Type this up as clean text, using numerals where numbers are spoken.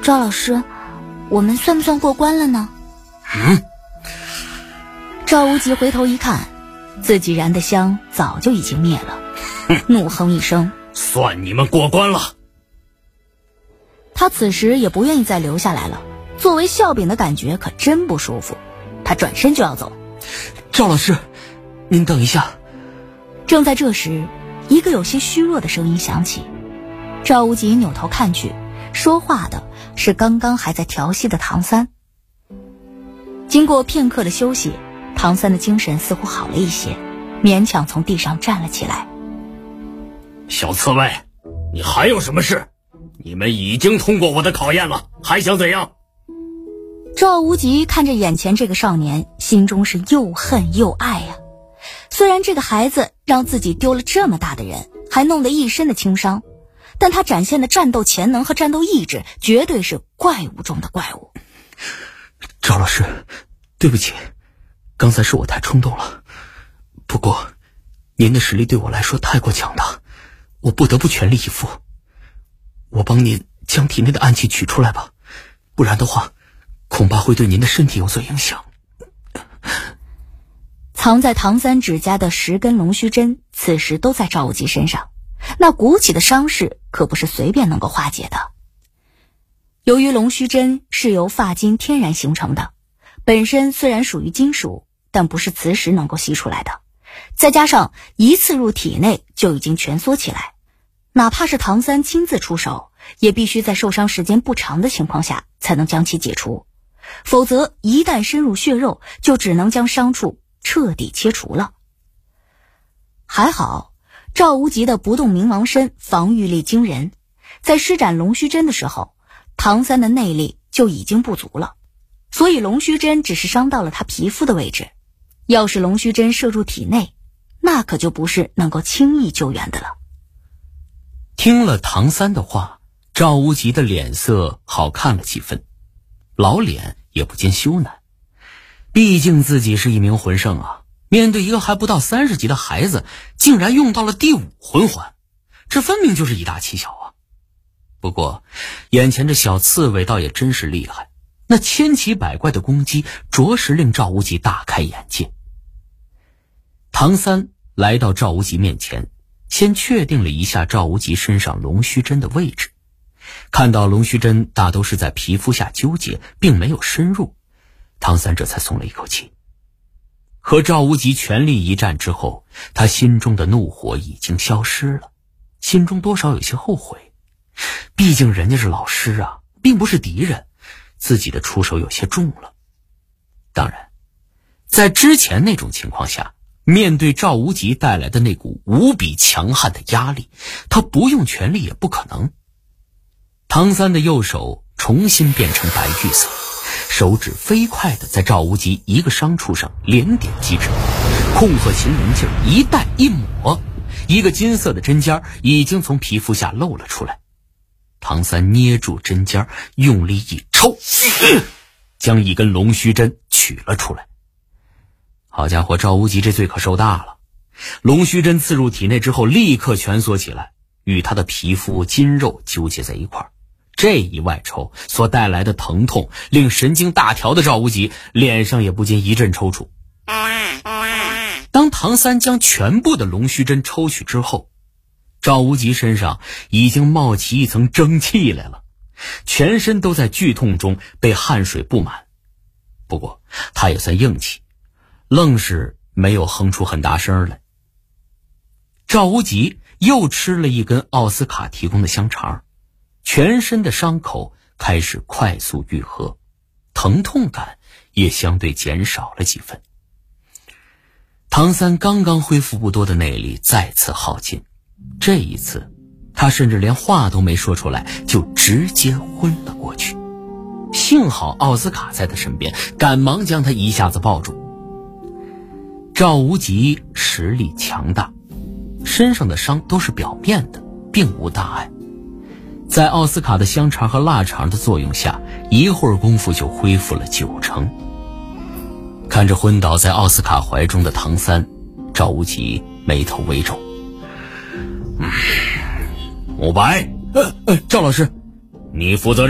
赵老师，我们算不算过关了呢？赵无极回头一看，自己燃的香早就已经灭了，怒哼一声， 算你们过关了。 他此时也不愿意再留下来了，作为笑柄的感觉可真不舒服，他转身就要走。 赵老师，您等一下。 正在这时，一个有些虚弱的声音响起，赵无极扭头看去，说话的是刚刚还在调息的唐三。经过片刻的休息，唐三的精神似乎好了一些，勉强从地上站了起来。 小刺猬，你还有什么事？你们已经通过我的考验了，还想怎样？ 赵无极看着眼前这个少年，心中是又恨又爱呀。虽然这个孩子让自己丢了这么大的人，还弄得一身的轻伤，但他展现的战斗潜能和战斗意志绝对是怪物中的怪物。 赵老师，对不起，刚才是我太冲动了。不过您的实力对我来说太过强大，我不得不全力以赴。我帮您将体内的暗器取出来吧，不然的话恐怕会对您的身体有所影响。 藏在唐三指甲的10根龙须针此时都在赵无极身上，那鼓起的伤势可不是随便能够化解的。由于龙须针是由发金天然形成的，本身虽然属于金属，但不是磁石能够吸出来的，再加上一次入体内就已经蜷缩起来，哪怕是唐三亲自出手，也必须在受伤时间不长的情况下才能将其解除，否则一旦深入血肉，就只能将伤处彻底切除了。还好赵无极的不动明王身防御力惊人，在施展龙须针的时候，唐三的内力就已经不足了，所以龙须针只是伤到了他皮肤的位置，要是龙须针射入体内，那可就不是能够轻易救援的了。 听了唐三的话，赵无极的脸色好看了几分，老脸也不见羞赧。毕竟自己是一名魂圣啊，面对一个还不到30级的孩子，竟然用到了第5魂环，这分明就是以大欺小啊。不过眼前这小刺猬倒也真是厉害，那千奇百怪的攻击着实令赵无极大开眼界。唐三来到赵无极面前，先确定了一下赵无极身上龙须针的位置，看到龙须针大都是在皮肤下纠结，并没有深入，唐三这才松了一口气。和赵无极全力一战之后，他心中的怒火已经消失了，心中多少有些后悔，毕竟人家是老师啊，并不是敌人，自己的出手有些重了。当然在之前那种情况下，面对赵无极带来的那股无比强悍的压力，他不用全力也不可能。唐三的右手重新变成白玉色，手指飞快地在赵无极一个伤处上连点击之，控鹤擒龙劲一带一抹，一个金色的针尖已经从皮肤下露了出来。唐三捏住针尖，用力一抽，将一根龙须针取了出来。好家伙，赵无极这罪可受大了，龙须针刺入体内之后立刻蜷缩起来，与他的皮肤筋肉纠结在一块儿。这一外抽所带来的疼痛，令神经大条的赵无极脸上也不禁一阵抽搐。当唐三将全部的龙须针抽取之后，赵无极身上已经冒起一层蒸汽来了，全身都在剧痛中被汗水布满。不过他也算硬气，愣是没有哼出很大声来。赵无极又吃了一根奥斯卡提供的香肠，全身的伤口开始快速愈合，疼痛感也相对减少了几分。唐三刚刚恢复不多的内力再次耗尽，这一次他甚至连话都没说出来，就直接昏了过去。幸好奥斯卡在他身边，赶忙将他一下子抱住。赵无极实力强大，身上的伤都是表面的，并无大碍。在奥斯卡的香肠和腊肠的作用下，一会儿功夫就恢复了90%。看着昏倒在奥斯卡怀中的唐三，赵无极眉头微皱。 伍白， 赵老师， 你负责